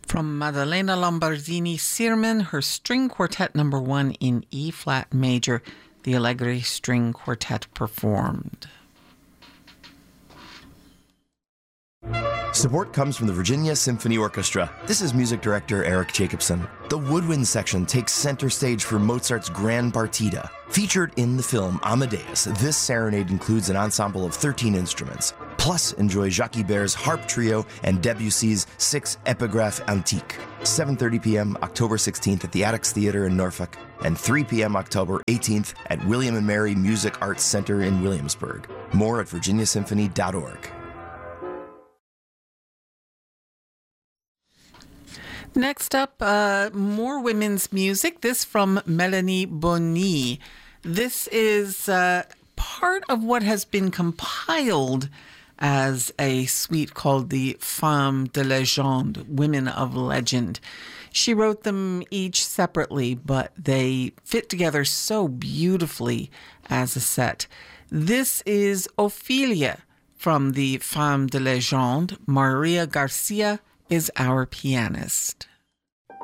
From Maddalena Lombardini Sirman, her string quartet number 1 in E-flat major, the Allegri String Quartet performed. Support comes from the Virginia Symphony Orchestra. This is music director Eric Jacobson. The woodwind section takes center stage for Mozart's Grand Partita. Featured in the film Amadeus, this serenade includes an ensemble of 13 instruments. Plus, enjoy Jacques Ibert's harp trio and Debussy's 6 Epigraphes Antiques. 7:30 p.m. October 16th at the Attucks Theatre in Norfolk, and 3 p.m. October 18th at William & Mary Music Arts Center in Williamsburg. More at virginiasymphony.org. Next up, more women's music. This from Melanie Bonny. This is part of what has been compiled as a suite called the Femmes de Légende, Women of Legend. She wrote them each separately, but they fit together so beautifully as a set. This is Ophelia from the Femmes de Légende. Maria Garcia is our pianist.